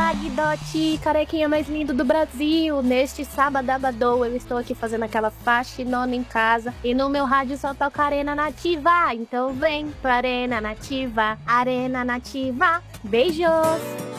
Guidotti, carequinha mais lindo do Brasil. Neste sábado abadou, eu estou aqui fazendo aquela faxinona em casa e no meu rádio só toca Arena Nativa. Então vem pra Arena Nativa, Arena Nativa. Beijos!